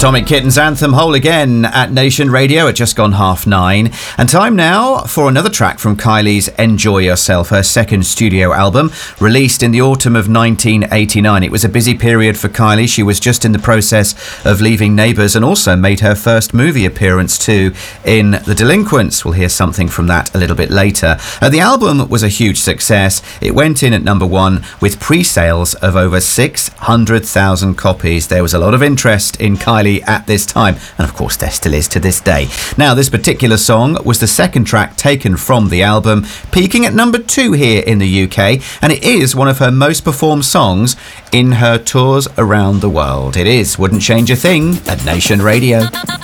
Atomic Kitten's anthem Whole Again at Nation Radio at just gone 9:30. And time now for another track from Kylie's Enjoy Yourself, her second studio album, released in the autumn of 1989. It was a busy period for Kylie. She was just in the process of leaving Neighbours and also made her first movie appearance too in The Delinquents. We'll hear something from that a little bit later. The album was a huge success. It went in at number one with pre-sales of over 600,000 copies. There was a lot of interest in Kylie at this time, and of course there still is to this day. Now, this particular song was the second track taken from the album, peaking at number 2 here in the UK, and it is one of her most performed songs in her tours around the world. It is Wouldn't Change a Thing at Nation Radio.